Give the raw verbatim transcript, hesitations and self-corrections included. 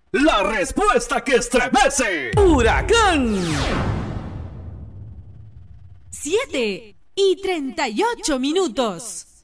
La respuesta que estremece. ¡Huracán! Siete y treinta y ocho minutos.